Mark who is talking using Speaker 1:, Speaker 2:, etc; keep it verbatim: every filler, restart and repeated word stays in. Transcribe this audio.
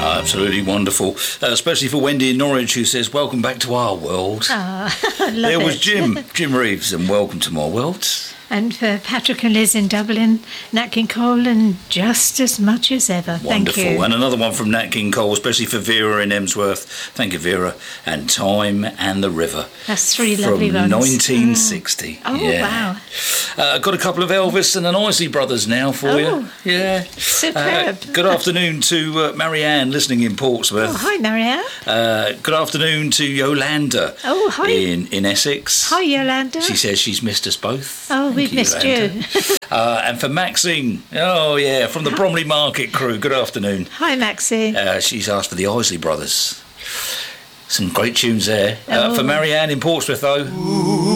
Speaker 1: Absolutely wonderful, uh, especially for Wendy in Norwich, who says, welcome back to our world.
Speaker 2: Ah, I love
Speaker 1: There
Speaker 2: it.
Speaker 1: was Jim, Jim Reeves, and welcome to my world.
Speaker 2: And for Patrick and Liz in Dublin, Nat King Cole, and just as much as ever.
Speaker 1: Wonderful.
Speaker 2: Thank you.
Speaker 1: And another one from Nat King Cole, especially for Vera in Emsworth. Thank you, Vera. And Time and the River.
Speaker 2: That's three lovely
Speaker 1: from
Speaker 2: ones.
Speaker 1: nineteen sixty.
Speaker 2: Mm. Oh,
Speaker 1: yeah.
Speaker 2: wow.
Speaker 1: Uh, got a couple of Elvis and an Isley Brothers now for
Speaker 2: Oh,
Speaker 1: you. Yeah.
Speaker 2: superb.
Speaker 1: Uh, good afternoon to uh, Marianne listening in Portsmouth.
Speaker 2: Oh, hi, Marianne.
Speaker 1: Uh, good afternoon to Yolanda
Speaker 2: Oh, hi.
Speaker 1: in, in Essex.
Speaker 2: Hi, Yolanda.
Speaker 1: She says she's missed us both.
Speaker 2: Oh,
Speaker 1: Thank
Speaker 2: we've
Speaker 1: you,
Speaker 2: missed
Speaker 1: Yolanda.
Speaker 2: you.
Speaker 1: uh, and for Maxine, oh yeah, from the Bromley Market crew, good afternoon.
Speaker 2: Hi, Maxie.
Speaker 1: Uh, she's asked for the Isley Brothers. Some great tunes there. Uh,
Speaker 2: Oh.
Speaker 1: For Marianne in Portsmouth, though.